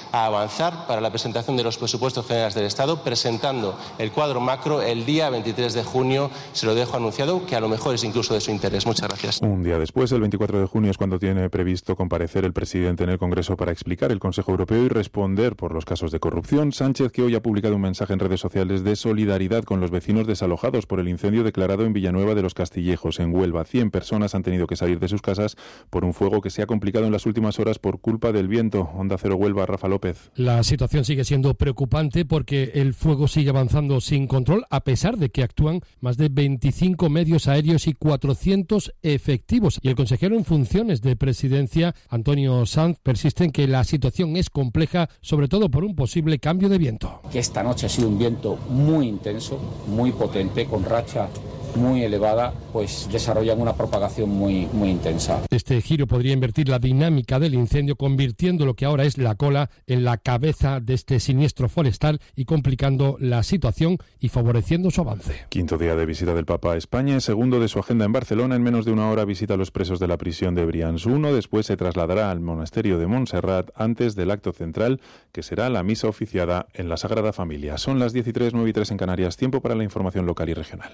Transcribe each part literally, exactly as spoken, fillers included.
a avanzar para la presentación de los presupuestos generales del Estado, presentando el cuadro macro el día veintitrés de junio. Se lo dejo anunciado, que a lo mejor es incluso de su interés. Muchas gracias. Un día después, el veinticuatro de junio, es cuando tiene previsto comparecer el presidente en el Congreso para explicar el Consejo Europeo y responder por los casos de corrupción. Sánchez, que hoy ha publicado un mensaje en redes sociales de solidaridad con los vecinos desalojados por el incendio declarado en Villanueva de los Castillejos, en Huelva. Cien personas han tenido que salir de sus casas por un fuego que se ha complicado en las últimas horas por culpa del viento. Onda Cero Huelva, Rafa López. La situación sigue siendo preocupante porque el fuego sigue avanzando sin control, a pesar de que actúan más de veinticinco medios aéreos y cuatrocientos efectivos. Y el consejero en funciones de presidencia, Antonio Sanz, persiste en que la situación es compleja, sobre todo por un posible cambio de viento. Que esta noche ha sido un viento muy intenso, muy potente, con racha muy elevada, pues desarrollan una propagación muy, muy intensa. Este giro podría invertir la dinámica del incendio, convirtiendo lo que ahora es la cola en la cabeza de este siniestro forestal y complicando la situación y favoreciendo su avance. Quinto día de visita del Papa a España, segundo de su agenda en Barcelona. En menos de una hora visita a los presos de la prisión de Brians uno. Después se trasladará al monasterio de Montserrat antes del acto central, que será la misa oficiada en la Sagrada Familia. Son las diez y tres, nueve y tres en Canarias. Tiempo para la información local y regional.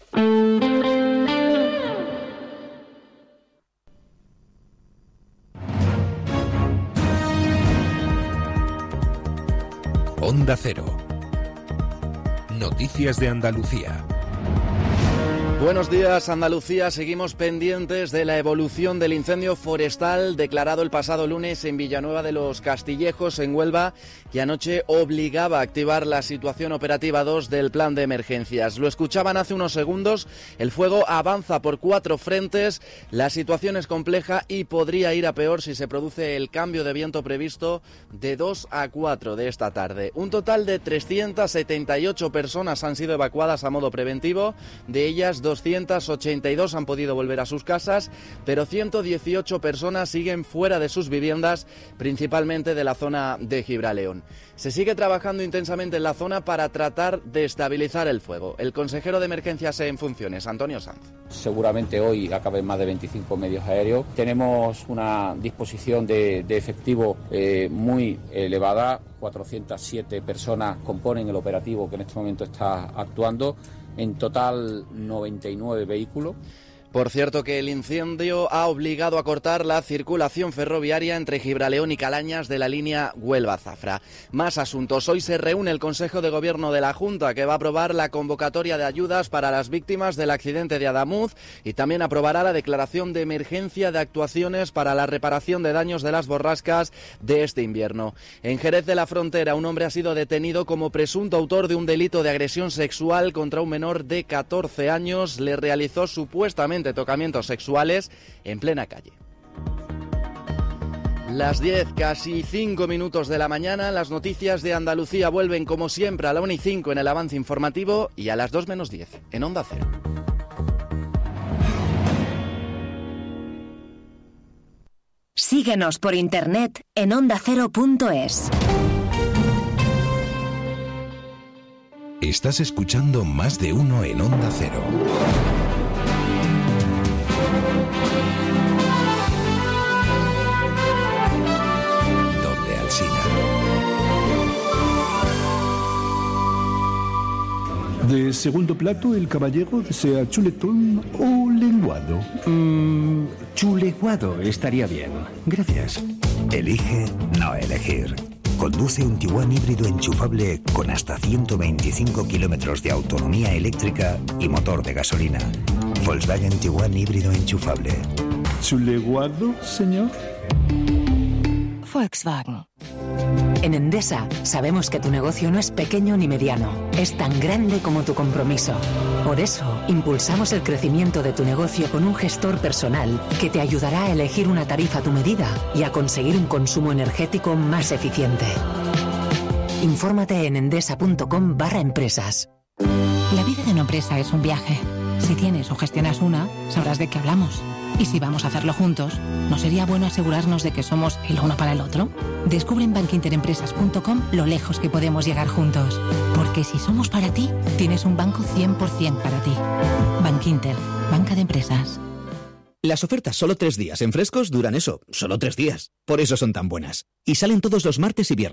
Onda Cero. Noticias de Andalucía. Buenos días, Andalucía. Seguimos pendientes de la evolución del incendio forestal declarado el pasado lunes en Villanueva de los Castillejos, en Huelva, que anoche obligaba a activar la situación operativa dos del plan de emergencias. Lo escuchaban hace unos segundos. El fuego avanza por cuatro frentes. La situación es compleja y podría ir a peor si se produce el cambio de viento previsto de dos a cuatro de esta tarde. Un total de trescientas setenta y ocho personas han sido evacuadas a modo preventivo. De ellas, doscientas ochenta y dos han podido volver a sus casas, pero ciento dieciocho personas siguen fuera de sus viviendas, principalmente de la zona de Gibraleón. Se sigue trabajando intensamente en la zona para tratar de estabilizar el fuego. El consejero de emergencias en funciones, Antonio Sanz. Seguramente hoy acaben más de veinticinco medios aéreos. Tenemos una disposición de, de efectivo eh, muy elevada. cuatrocientas siete personas componen el operativo que en este momento está actuando. En total, noventa y nueve vehículos. Por cierto, que el incendio ha obligado a cortar la circulación ferroviaria entre Gibraleón y Calañas de la línea Huelva-Zafra. Más asuntos. Hoy se reúne el Consejo de Gobierno de la Junta, que va a aprobar la convocatoria de ayudas para las víctimas del accidente de Adamuz y también aprobará la declaración de emergencia de actuaciones para la reparación de daños de las borrascas de este invierno. En Jerez de la Frontera, un hombre ha sido detenido como presunto autor de un delito de agresión sexual contra un menor de catorce años. Le realizó supuestamente de tocamientos sexuales en plena calle. Las diez, casi cinco minutos de la mañana, las noticias de Andalucía vuelven como siempre a la una y cinco en el avance informativo y a las dos menos diez en Onda Cero. Síguenos por internet en onda cero punto es. Estás escuchando Más de Uno en Onda Cero. De segundo plato, el caballero desea chuletón o lenguado. Mm, chuleguado estaría bien. Gracias. Elige no elegir. Conduce un Tiguan híbrido enchufable con hasta ciento veinticinco kilómetros de autonomía eléctrica y motor de gasolina. Volkswagen Tiguan híbrido enchufable. ¿Chuleguado, señor? Volkswagen. En Endesa sabemos que tu negocio no es pequeño ni mediano, es tan grande como tu compromiso. Por eso, impulsamos el crecimiento de tu negocio con un gestor personal que te ayudará a elegir una tarifa a tu medida y a conseguir un consumo energético más eficiente. Infórmate en endesa.com barra empresas. La vida de una empresa es un viaje. Si tienes o gestionas una, sabrás de qué hablamos. Y si vamos a hacerlo juntos, ¿no sería bueno asegurarnos de que somos el uno para el otro? Descubre en bankinterempresas punto com lo lejos que podemos llegar juntos. Porque si somos para ti, tienes un banco cien por ciento para ti. Bankinter, banca de empresas. Las ofertas solo tres días en Frescos duran eso, solo tres días. Por eso son tan buenas. Y salen todos los martes y viernes.